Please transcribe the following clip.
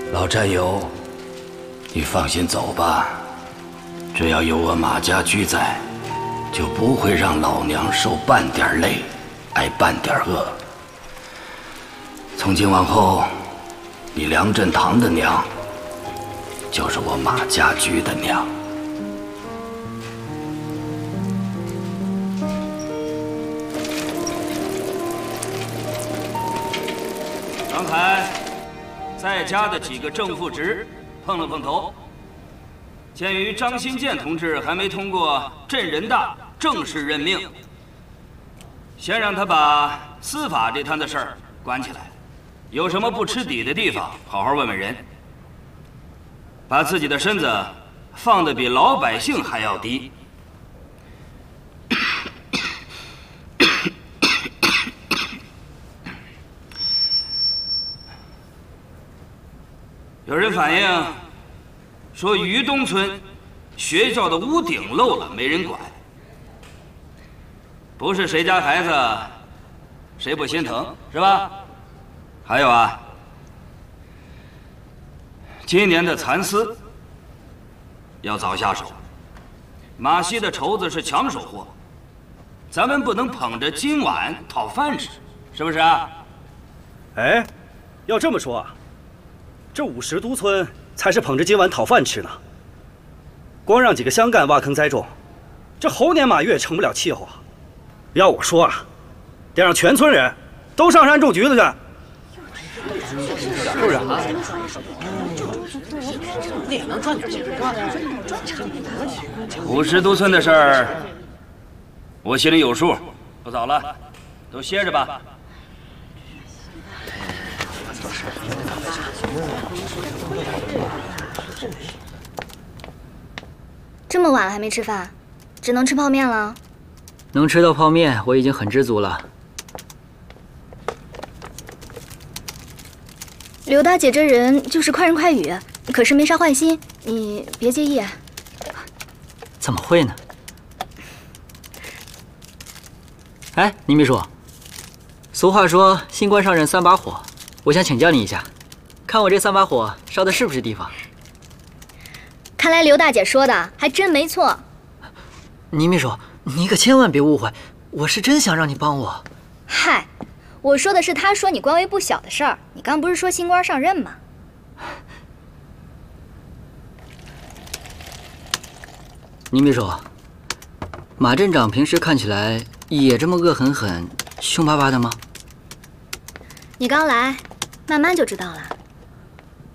老战友，你放心走吧，只要有我马家驹在，就不会让老娘受半点累，挨半点饿。从今往后，你梁振堂的娘，就是我马家驹的娘。 刚才在家的几个正副职碰了碰头，鉴于张新建同志还没通过镇人大正式任命，先让他把司法这摊子事儿管起来，有什么不吃底的地方，好好问问人，把自己的身子放得比老百姓还要低。有人反映说，于东村学校的屋顶漏了，没人管。不是谁家孩子谁不心疼，是吧？还有啊，今年的蚕丝要早下手，马西的绸子是抢手货，咱们不能捧着今晚讨饭吃，是不是啊？ 哎，要这么说啊，这50都村才是捧着今晚讨饭吃呢。光让几个乡干挖坑栽种，这猴年马月成不了气候啊。要我说啊，得让全村人都上山种橘子去。是不是？ 那也能赚点钱。 50都村的事儿，我心里有数。不早了，都歇着吧。 这么晚了还没吃饭，只能吃泡面了。 能吃到泡面，我已经很知足了。 刘大姐这人就是快人快语，可是没啥坏心，你别介意。 怎么会呢？哎，倪秘书，俗话说新官上任3把火，我想请教你一下，看我这3把火烧的是不是地方？ 看来刘大姐说的还真没错。 倪秘书，你可千万别误会，我是真想让你帮我。 嗨，我说的是他说你官微不小的事儿，你刚不是说新官上任吗？ 倪秘书，马镇长平时看起来也这么恶狠狠、凶巴巴的吗？ 你刚来，慢慢就知道了。